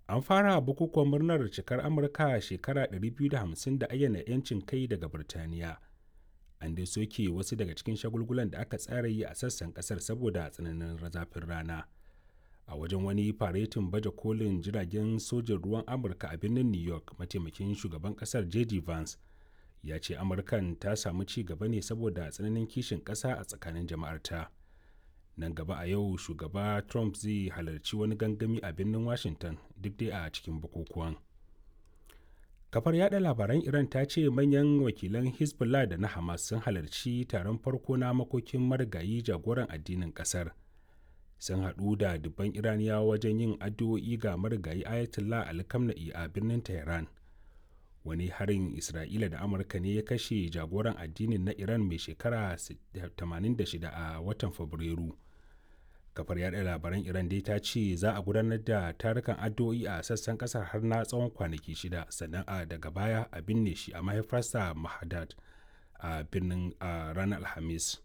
An fara bukukuwan murnar cikar Amurka shekara 250 da ayyana 'yancin kai daga Birtaniya. An dai soke wasu daga cikin shagulgulan da aka tsara yi a sassan kasar saboda tsananin zafin rana. A wajen wani faretin baje kolin jiragen sojin ruwan Amurka a birnin New York, mataimakin shugaban kasar J.D. Vance ya ce Amurkan ta samu ci gaba ne saboda tsananin kishin ƙasa a tsakanin jama'arta. Nan gaba a yau shugaba Trump zai halarci wani gangami a birnin Washington duk dai a cikin bukukuwan. Kafar yada labaran Iran ta ce manyan wakilan Hezbollah da na Hamas sun halarci taron farko na makokin marigayi jagoran addinin kasar. Sun haɗu da dubban Iraniyawa wajen yin addu'o'i ga marigayi Ayatollah Ali Khamenei a birnin Tehran. Wani harin Isra'ila da Amurka ne ya kashe jagoran addinin na Iran mai shekara 86 a watan Fabrairu. Kafar yada labaran Iran dai ta ce za a gudanar da tarukan addu'o'i a sassan kasar har na tsawon kwanaki 6, sannan daga baya a binne shi a mahaifarsa Mashhad a birnin ranar Alhamis.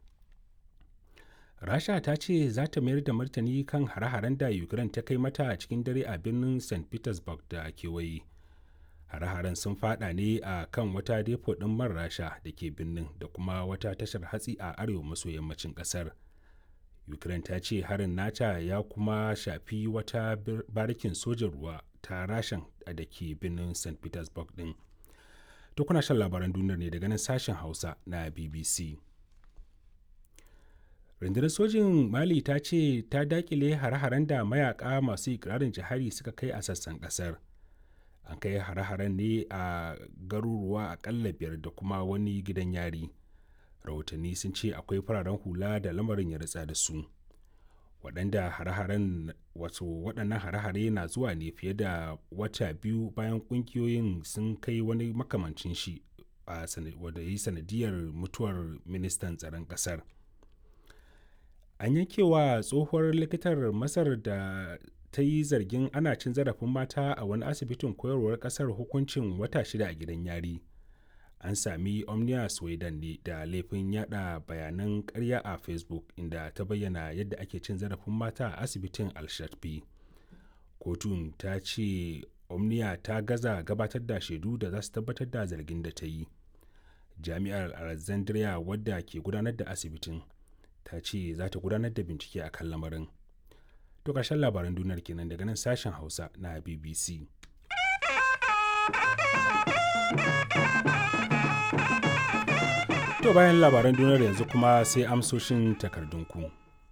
Rasha ta ce za ta mayar da martani kan hare-haren da Ukraine ta kai mata a cikin dare a birnin St. Petersburg da kewaye. Hare-haren sun fada ne a kan wata depo ɗin man Rasha da ke birnin da kuma wata tashar hatsi a arewa maso yammacin ƙasar. Ukraine ta ce harin nata ya kuma shafi wata barikin sojan ruwa ta Rashan da ke birnin St. Petersburg ɗin. To kuna shan labaran duniyar ne daga nan sashen Hausa na BBC. Rundunar sojin Mali ta ce ta dakile hare-haren da mayaka masu ikirarin jihadi suka kai a sassan kasar. An kai hare-haren ne a garuruwa akalla 5 da kuma wani gidan yari. Rahotanni sun ce akwai fararen hula da lamarin ya ritsa da su. Waɗannan hare-hare na zuwa ne fiye da wata biyu bayan ƙungiyoyin sun kai wani makamancin shi wadda yi sanadiyar mutuwar ministan tsaron ƙasar. An yankewa tsohuwar likitar Masar da ta yi zargin ana cin zarafin mata a wani asibitin koyarwar ƙasar hukuncin wata 6 a gidan yari. An sami Omnia Sweden ne da laifin yada bayanan ƙarya a Facebook inda ta bayyana yadda ake cin zarafin mata a asibitin Al-Sharfi. Kotun ta ce Omnia ta gaza gabatar da shaidu da za su tabbatar da zargin da ta yi. Jami'ar Alexandria wadda ke gudanar da asibitin ta ce za ta gudanar da bincike a kan lamarin. To ƙarshen labaran duniyar kenan daga nan sashen Hausa na BBC. To bayan labaran duniyar yanzu kuma sai amsoshin takardunku.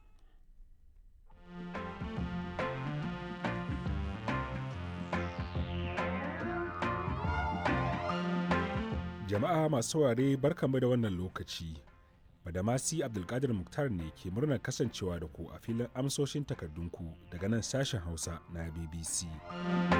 Jama'a masu saurare barkanmu da wannan lokaci. Badamasi Abdulkadir Muktar ne ke murnar kasancewa da ku a filin amsoshin takardunku daga nan sashen Hausa na BBC.